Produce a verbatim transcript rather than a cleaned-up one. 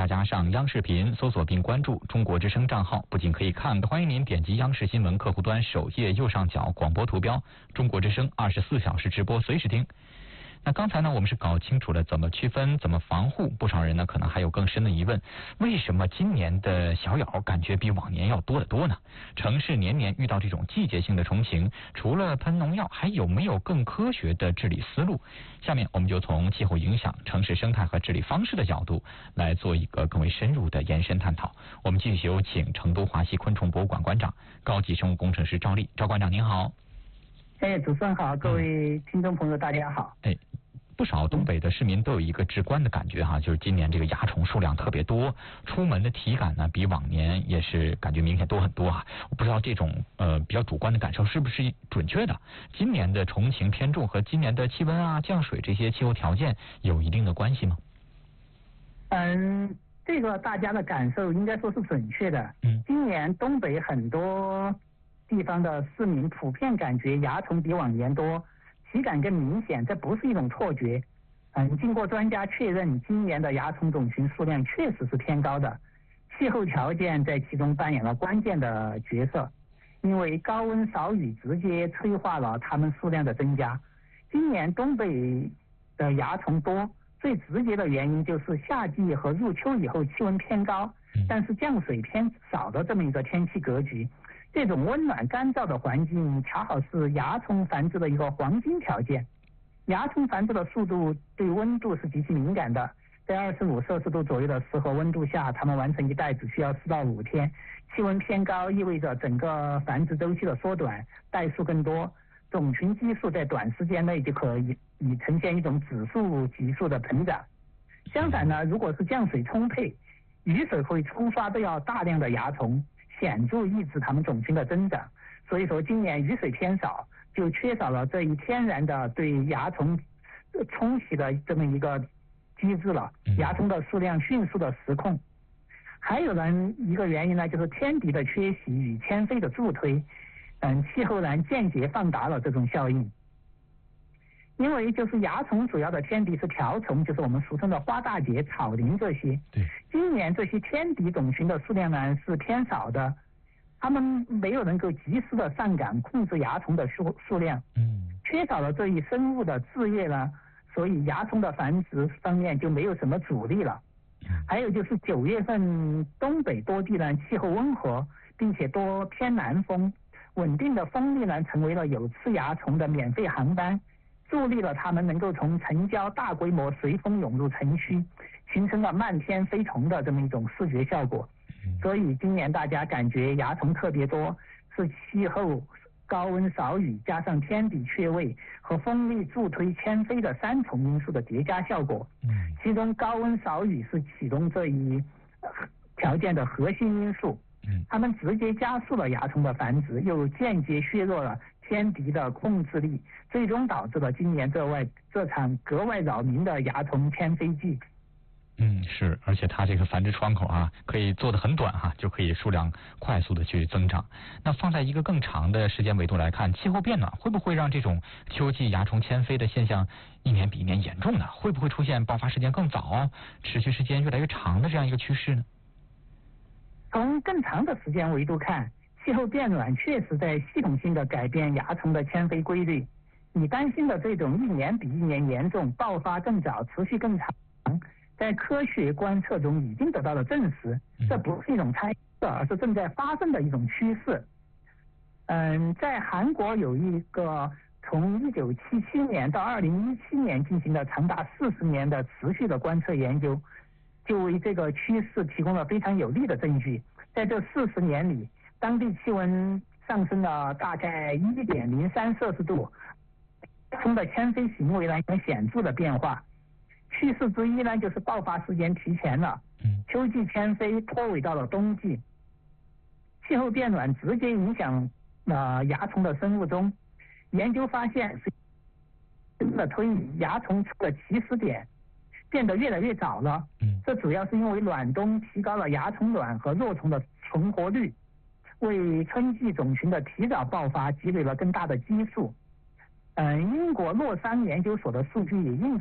大家上央视频搜索并关注中国之声账号，不仅可以看，欢迎您点击央视新闻客户端首页右上角广播图标，中国之声二十四小时直播，随时听。那刚才呢，我们是搞清楚了怎么区分、怎么防护，不少人呢可能还有更深的疑问：为什么今年的小咬感觉比往年要多得多呢？城市年年遇到这种季节性的虫情，除了喷农药，还有没有更科学的治理思路？下面我们就从气候影响、城市生态和治理方式的角度来做一个更为深入的延伸探讨。我们继续有请成都华西昆虫博物馆馆长、高级生物工程师赵丽。赵馆长您好。 哎，主持人好，各位听众朋友大家好。 哎，不少东北的市民都有一个直观的感觉哈，就是今年这个蚜虫数量特别多，出门的体感呢比往年也是感觉明显多很多啊。我不知道这种呃比较主观的感受是不是准确的？今年的虫情偏重和今年的气温啊、降水这些气候条件有一定的关系吗？ 嗯，这个大家的感受应该说是准确的。嗯，今年东北很多地方的市民普遍感觉蚜虫比往年多，体感更明显，这不是一种错觉。嗯，经过专家确认，今年的蚜虫种群数量确实是偏高的，气候条件在其中扮演了关键的角色。因为高温少雨直接催化了它们数量的增加。今年东北的蚜虫多，最直接的原因就是夏季和入秋以后气温偏高，但是降水偏少的这么一个天气格局。这种温暖干燥的环境恰好是蚜虫繁殖的一个黄金条件。蚜虫繁殖的速度对温度是极其敏感的，在二十五摄氏度左右的适合温度下，它们完成一代只需要四到五天。气温偏高意味着整个繁殖周期的缩短，代数更多，种群基数在短时间内就可以以呈现一种指数级数的成长。相反呢，如果是降水充沛，雨水会冲刷掉大量的蚜虫，显著抑制它们种群的增长。所以说今年雨水偏少，就缺少了这一天然的对蚜虫冲洗的这么一个机制了，蚜虫的数量迅速的失控。还有呢一个原因呢，就是天敌的缺席与迁飞的助推，嗯，气候呢间接放大了这种效应。因为就是蚜虫主要的天敌是条虫，就是我们俗称的花大节、草蛉这些。对，今年这些天敌种群的数量呢是偏少的，他们没有能够及时的上岗控制蚜虫的数数量。嗯，缺少了这一生物的制约呢，所以蚜虫的繁殖方面就没有什么阻力了。还有就是九月份东北多地呢气候温和，并且多偏南风，稳定的风力呢成为了有刺蚜虫的免费航班，助力了它们能够从城郊大规模随风涌入城区，形成了漫天飞虫的这么一种视觉效果。所以今年大家感觉蚜虫特别多，是气候高温少雨加上天敌缺位和风力助推迁飞的三重因素的叠加效果。其中高温少雨是启动这一条件的核心因素，它们直接加速了蚜虫的繁殖，又间接削弱了天敌的控制力，最终导致了今年这外这场格外扰民的蚜虫迁飞季。 嗯，是，而且它这个繁殖窗口啊，可以做得很短哈、啊，就可以数量快速的去增长。那放在一个更长的时间维度来看，气候变暖会不会让这种秋季蚜虫迁飞的现象一年比一年严重呢？会不会出现爆发时间更早、持续时间越来越长的这样一个趋势呢？ 从更长的时间维度看，气候变暖确实在系统性的改变蚜虫的迁飞规律。你担心的这种一年比一年严重、爆发更早、持续更长，在科学观测中已经得到了证实，这不是一种猜测，而是正在发生的一种趋势。嗯，在韩国有一个从一九七七年到二零一七年进行了长达四十年的持续的观测研究，就为这个趋势提供了非常有力的证据。在这四十年里，当地气温上升了大概一点零三摄氏度，蚜虫的迁飞行为呢有显著的变化。趋势之一呢，就是爆发时间提前了，秋季迁飞拖尾到了冬季。气候变暖直接影响了蚜虫的生物钟。研究发现，的推移，蚜虫出的起始点变得越来越早了。这主要是因为暖冬提高了蚜虫卵和若虫的存活率，为春季种群的提早爆发积累了更大的基数。嗯，英国洛桑研究所的数据也印